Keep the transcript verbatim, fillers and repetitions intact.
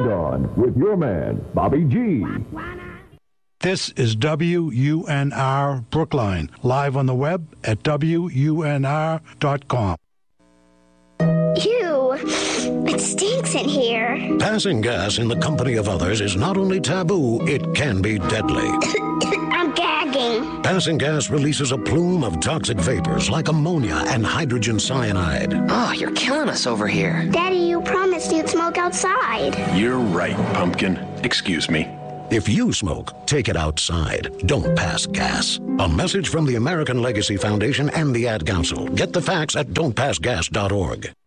On with your man, Bobby G. This is W U N R Brookline, live on the web at W U N R dot com. Ew, it stinks in here. Passing gas in the company of others is not only taboo, it can be deadly. I'm gagging. Passing gas releases a plume of toxic vapors like ammonia and hydrogen cyanide. Oh, you're killing us over here. Daddy, you promised you'd smoke outside. You're right, Pumpkin. Excuse me. If you smoke, take it outside. Don't pass gas. A message from the American Legacy Foundation and the Ad Council. Get the facts at don't pass gas dot org.